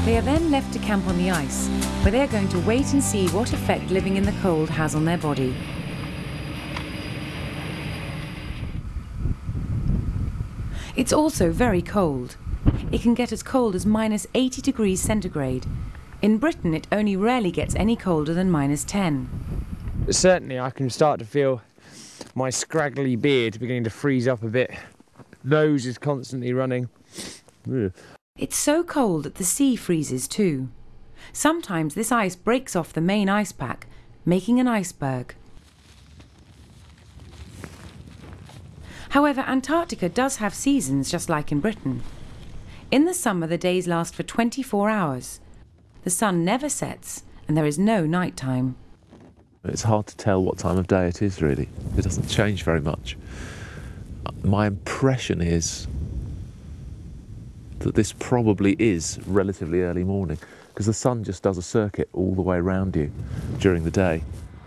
They are then left to camp on the ice, where they are going to wait and see what effect living in the cold has on their body. It's also very cold. It can get as cold as -80 degrees centigrade. In Britain, it only rarely gets any colder than -10. Certainly I can start to feel my scraggly beard beginning to freeze up a bit. Nose is constantly running. Ugh. It's so cold that the sea freezes too. Sometimes this ice breaks off the main ice pack, making an iceberg. However, Antarctica does have seasons just like in Britain. In the summer, the days last for 24 hours. The sun never sets and there is no night time. It's hard to tell what time of day it is, really. It doesn't change very much. My impression is that this probably is relatively early morning, because the sun just does a circuit all the way around you during the day.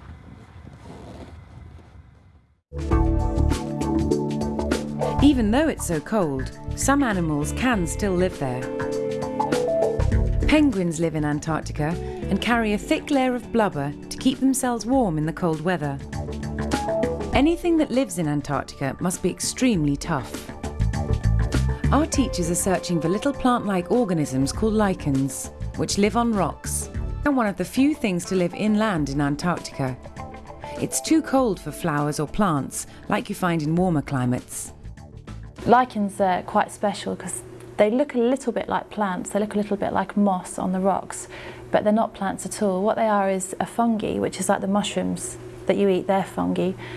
Even though it's so cold, some animals can still live there. Penguins live in Antarctica and carry a thick layer of blubber to keep themselves warm in the cold weather. Anything that lives in Antarctica must be extremely tough. Our teachers are searching for little plant-like organisms called lichens, which live on rocks. They're one of the few things to live inland in Antarctica. It's too cold for flowers or plants, like you find in warmer climates. Lichens are quite special because they look a little bit like plants, they look a little bit like moss on the rocks, but they're not plants at all. What they are is a fungi, which is like the mushrooms that you eat, they're fungi.